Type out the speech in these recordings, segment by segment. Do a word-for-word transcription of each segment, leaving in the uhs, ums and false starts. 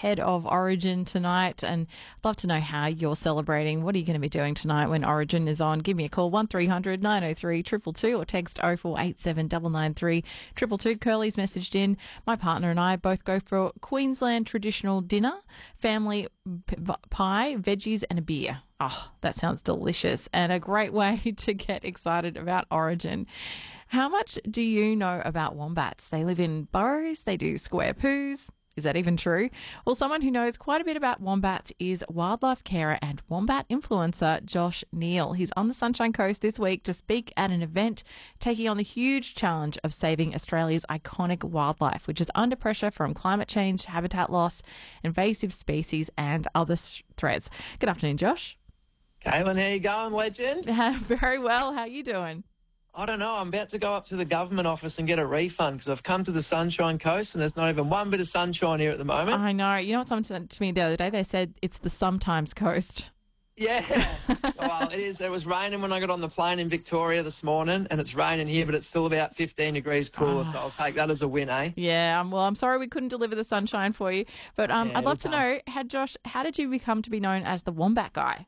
ahead of Origin tonight, and I'd love to know how you're celebrating. What are you going to be doing tonight when Origin is on? Give me a call, one three hundred nine oh three two two two, or text oh four eight seven nine nine three two two two. Curly's messaged in, my partner and I both go for Queensland traditional dinner, family p- pie, veggies and a beer. Oh, that sounds delicious and a great way to get excited about Origin. How much do you know about wombats? They live in burrows, they do square poos. Is that even true? Well, someone who knows quite a bit about wombats is wildlife carer and wombat influencer Josh Neal. He's on the Sunshine Coast this week to speak at an event taking on the huge challenge of saving Australia's iconic wildlife, which is under pressure from climate change, habitat loss, invasive species and other threats. Good afternoon, Josh. Caitlin, how you going, legend? Very well. How you doing? I don't know. I'm about to go up to the government office and get a refund because I've come to the Sunshine Coast and there's not even one bit of sunshine here at the moment. I know. You know what someone said to me the other day? They said it's the sometimes coast. Yeah. Well, it is. It was raining when I got on the plane in Victoria this morning, and it's raining here, but it's still about fifteen degrees cooler, oh. So I'll take that as a win, eh? Yeah. Um, well, I'm sorry we couldn't deliver the sunshine for you, but um, yeah, I'd love to know, how, Josh, how did you become to be known as the Wombat Guy?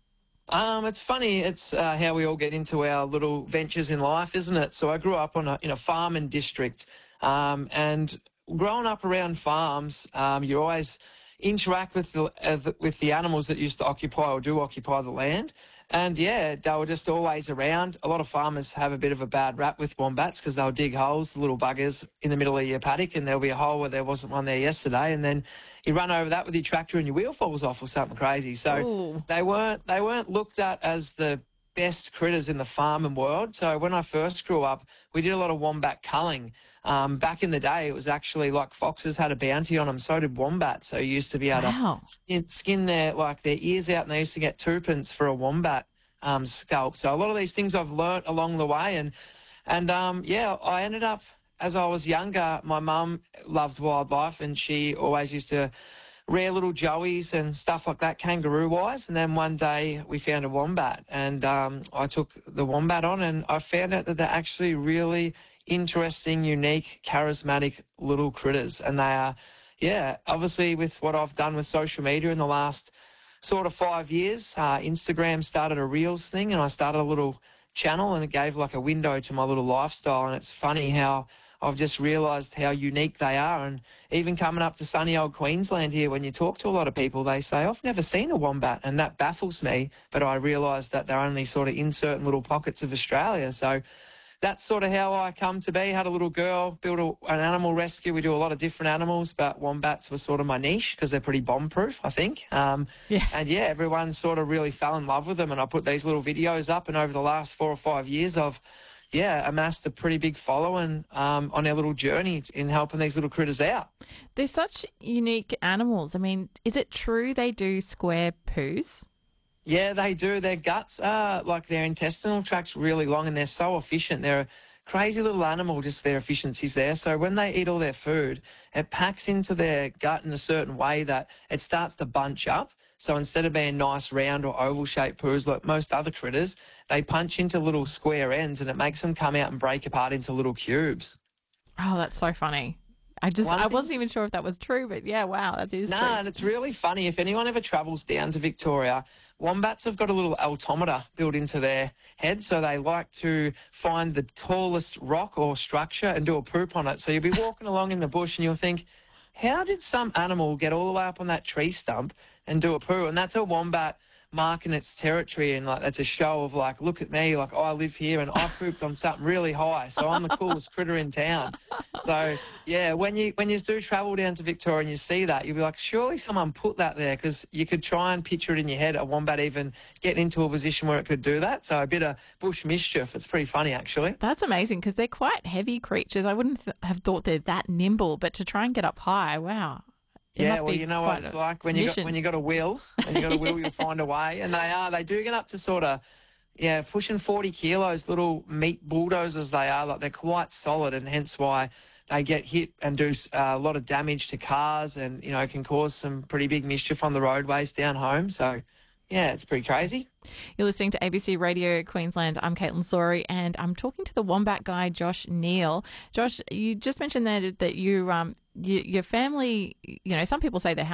Um, it's funny. It's uh, how we all get into our little ventures in life, isn't it? So I grew up on a, in a farming district, um, and growing up around farms, um, you always interact with the, uh, the with the animals that used to occupy or do occupy the land. And yeah, they were just always around. A lot of farmers have a bit of a bad rap with wombats because they'll dig holes, the little buggers, in the middle of your paddock, and there'll be a hole where there wasn't one there yesterday, and then you run over that with your tractor and your wheel falls off or something crazy. So Ooh. they weren't they weren't looked at as the best critters in the farming world. So when I first grew up, we did a lot of wombat culling. Um, back in the day, it was actually like foxes had a bounty on them, so did wombats. So you used to be able wow. to skin, skin their like their ears out, and they used to get twopence for a wombat um, scalp. So a lot of these things I've learnt along the way, and and um, yeah, I ended up, as I was younger, my mum loved wildlife, and she always used to rare little joeys and stuff like that, kangaroo-wise. And then one day we found a wombat, and um, I took the wombat on, and I found out that they're actually really interesting, unique, charismatic little critters. And they are, yeah, obviously with what I've done with social media in the last sort of five years, uh, Instagram started a Reels thing, and I started a little channel, and it gave like a window to my little lifestyle. And it's funny how I've just realised how unique they are. And even coming up to sunny old Queensland here, when you talk to a lot of people, they say, I've never seen a wombat, and that baffles me. But I realise that they're only sort of in certain little pockets of Australia. So that's sort of how I come to be. Had a little girl, built a, an animal rescue. We do a lot of different animals, but wombats were sort of my niche because they're pretty bomb-proof, I think. Um, yeah. And, yeah, everyone sort of really fell in love with them. And I put these little videos up, and over the last four or five years, I've yeah, amassed a pretty big following um, on our little journey in helping these little critters out. They're such unique animals. I mean, is it true they do square poos? Yeah, they do. Their guts are, like their intestinal tract's really long, and they're so efficient. They're a crazy little animal, just their efficiency's there. So when they eat all their food, it packs into their gut in a certain way that it starts to bunch up. So instead of being nice round or oval-shaped poos like most other critters, they punch into little square ends, and it makes them come out and break apart into little cubes. Oh, that's so funny. I just, One I thing- wasn't even sure if that was true, but yeah, wow, that is Nah, true. and it's really funny. If anyone ever travels down to Victoria, wombats have got a little altimeter built into their head, so they like to find the tallest rock or structure and do a poop on it. So you'll be walking along in the bush and you'll think, how did some animal get all the way up on that tree stump and do a poo? And that's a wombat marking its territory, and like that's a show of like, look at me, like I live here and I pooped on something really high, so I'm the coolest critter in town. So yeah, when you when you do travel down to Victoria and you see that, you'll be like, surely someone put that there, because you could try and picture it in your head, a wombat even getting into a position where it could do that. So a bit of bush mischief. It's pretty funny, actually. That's amazing, because they're quite heavy creatures. I wouldn't th- have thought they're that nimble, but to try and get up high, wow. It Yeah, must well, be you know quite what it's a like when you got mission. when you got a will, when you got a will, you'll find a way. And they are, they do get up to sort of, yeah, pushing forty kilos, little meat bulldozers they are. Like they're quite solid, and hence why they get hit and do uh, a lot of damage to cars, and you know can cause some pretty big mischief on the roadways down home. So, yeah, it's pretty crazy. You're listening to A B C Radio Queensland. I'm Caitlin Sorey, and I'm talking to the Wombat Guy, Josh Neal. Josh, you just mentioned that that you um you, your family, you know, some people say their